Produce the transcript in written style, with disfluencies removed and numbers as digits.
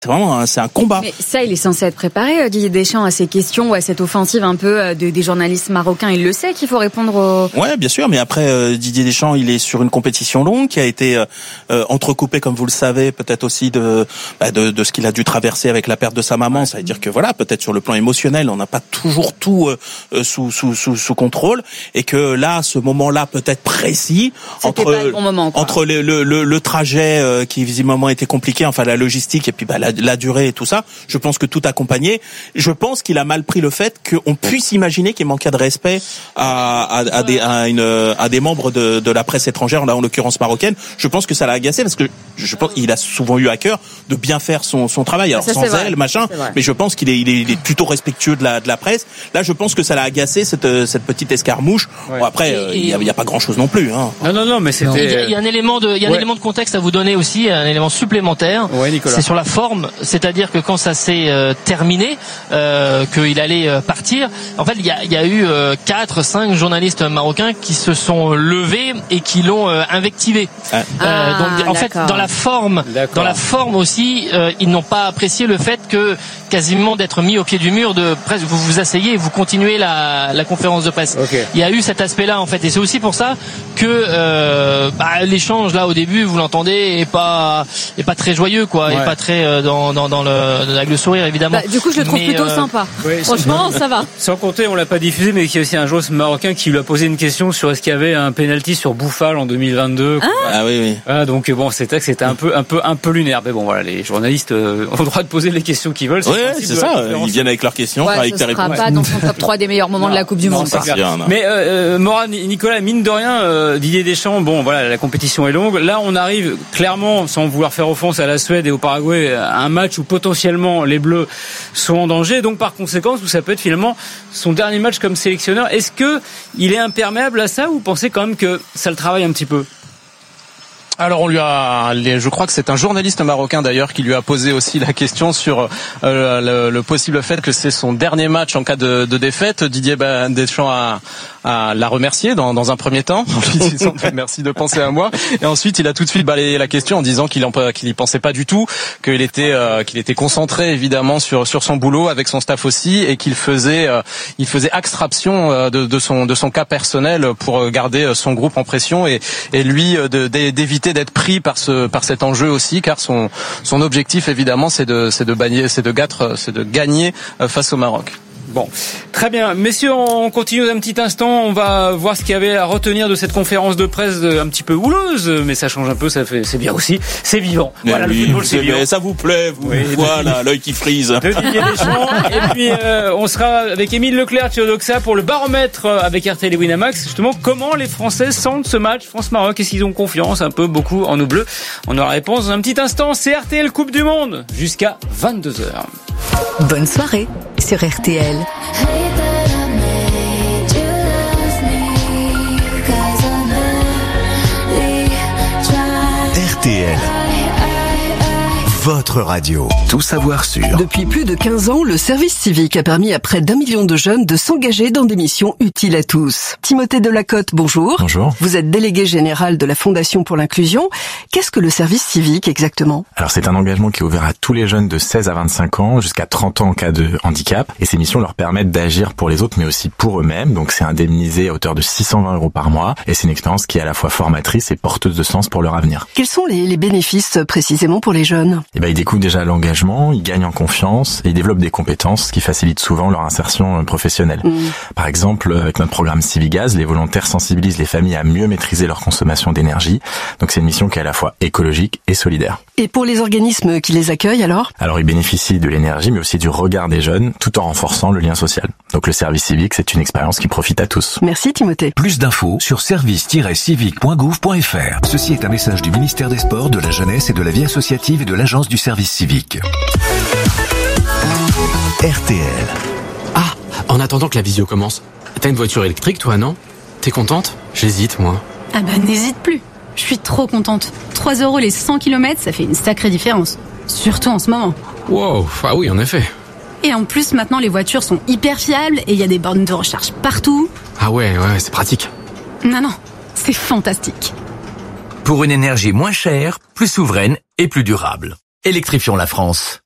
c'est un combat. Mais ça, il est censé être préparé, Didier Deschamps, à ces questions ou à cette offensive un peu des journalistes marocains. Il le sait qu'il faut répondre aux... Ouais, bien sûr, mais après, Didier Deschamps, il est sur une compétition longue qui a été entrecoupée, comme vous le savez, peut-être aussi de ce qu'il a dû traverser avec la perte de sa maman. Ça veut dire que voilà, peut-être sur le plan émotionnel, on n'a pas toujours tout sous contrôle, et que là, ce moment-là, peut-être précis, entre le trajet qui visiblement était compliqué, enfin la logistique, et puis la durée et tout ça, je pense que tout accompagné. Je pense qu'il a mal pris le fait qu'on puisse imaginer qu'il manquait de respect à des membres de la presse étrangère, là en l'occurrence marocaine. Je pense que ça l'a agacé parce que je pense qu'il a souvent eu à cœur de bien faire son travail. Alors sans zèle, machin, mais je pense qu'il est plutôt respectueux de la presse. Là, je pense que ça l'a agacé cette petite escarmouche. Ouais. Bon, après, il y a pas grand-chose non plus. Hein. Non, mais c'était. Il y a un élément de contexte à vous donner aussi, un élément supplémentaire. Ouais, Nicolas. C'est sur la forme. C'est-à-dire que quand ça s'est terminé, qu'il allait partir, en fait, il y a eu 4-5 journalistes marocains qui se sont levés et qui l'ont invectivé. Donc, en fait, dans la forme aussi, ils n'ont pas apprécié le fait que quasiment d'être mis au pied du mur, de presque vous vous asseyez et vous continuez la conférence de presse. Okay. Il y a eu cet aspect-là en fait, et c'est aussi pour ça que l'échange là au début, vous l'entendez, est pas très joyeux quoi, et pas très avec le sourire évidemment. Du coup, je le trouve plutôt sympa. Oui, franchement, ça va. Sans compter, on l'a pas diffusé, mais qu'il y a aussi un joueur marocain qui lui a posé une question sur est-ce qu'il y avait un penalty sur Bouffal en 2022. Ah oui. Ah, donc bon, c'était un peu lunaire. Mais bon, voilà, les journalistes ont le droit de poser les questions qu'ils veulent. C'est ça. Ils viennent avec leurs questions, avec tes réponses. Ce sera pas dans son top 3 des meilleurs moments de la Coupe du Monde. Mais Mourad, Nicolas, mine de rien, Didier Deschamps, bon, voilà, la compétition est longue. Là, on arrive clairement, sans vouloir faire offense à la Suède et au Paraguay, à un match où potentiellement les Bleus sont en danger. Donc, par conséquent, où ça peut être finalement son dernier match comme sélectionneur. Est-ce que il est imperméable à ça, ou vous pensez quand même que ça le travaille un petit peu? Alors je crois que c'est un journaliste marocain d'ailleurs qui lui a posé aussi la question sur le possible fait que c'est son dernier match en cas de défaite. Didier Deschamps l'a remercié dans un premier temps, en lui disant merci de penser à moi, et ensuite il a tout de suite balayé la question en disant qu'il y pensait pas du tout, qu'il était concentré évidemment sur son boulot avec son staff aussi, et qu'il faisait abstraction de son cas personnel pour garder son groupe en pression et lui d'éviter d'être pris par cet enjeu aussi, car son objectif évidemment c'est de gagner face au Maroc. Bon, très bien. Messieurs, on continue un petit instant. On va voir ce qu'il y avait à retenir de cette conférence de presse un petit peu houleuse, mais ça change un peu, c'est bien aussi. C'est vivant. Voilà, le football, c'est vivant. Ça vous plaît, vous. Oui, voilà, l'œil qui frise. De Didier Deschamps. Et puis, on sera avec Émile Leclerc, Théodoxa, pour le baromètre avec RTL et Winamax. Justement, comment les Français sentent ce match France-Maroc? Est-ce qu'ils ont confiance un peu, beaucoup en nous bleus? On aura la réponse dans un petit instant. C'est RTL Coupe du Monde jusqu'à 22h. Bonne soirée sur RTL. RTL, votre radio. Tout savoir sur. Depuis plus de 15 ans, le service civique a permis à près d'1 million de jeunes de s'engager dans des missions utiles à tous. Timothée Delacote, bonjour. Bonjour. Vous êtes délégué général de la Fondation pour l'inclusion. Qu'est-ce que le service civique exactement? Alors c'est un engagement qui est ouvert à tous les jeunes de 16 à 25 ans, jusqu'à 30 ans en cas de handicap. Et ces missions leur permettent d'agir pour les autres, mais aussi pour eux-mêmes. Donc c'est indemnisé à hauteur de 620 € par mois. Et c'est une expérience qui est à la fois formatrice et porteuse de sens pour leur avenir. Quels sont les bénéfices précisément pour les jeunes? Ils découvrent déjà l'engagement, ils gagnent en confiance et ils développent des compétences qui facilitent souvent leur insertion professionnelle. Par exemple, avec notre programme Civigaz, les volontaires sensibilisent les familles à mieux maîtriser leur consommation d'énergie. Donc c'est une mission qui est à la fois écologique et solidaire. Et pour les organismes qui les accueillent alors ils bénéficient de l'énergie mais aussi du regard des jeunes tout en renforçant le lien social. Donc le service civique, c'est une expérience qui profite à tous. Merci Timothée. Plus d'infos sur service-civique.gouv.fr. Ceci est un message du ministère des Sports, de la Jeunesse et de la Vie associative et de l'Agence du service civique. RTL. Ah, en attendant que la visio commence, t'as une voiture électrique toi, non? T'es contente? J'hésite moi. Ah bah n'hésite plus. Je suis trop contente. 3 € les 100 km, ça fait une sacrée différence. Surtout en ce moment. Wow, ah oui en effet. Et en plus maintenant les voitures sont hyper fiables et il y a des bornes de recharge partout. Ah ouais, c'est pratique. Non, c'est fantastique. Pour une énergie moins chère, plus souveraine et plus durable. Électrifions la France.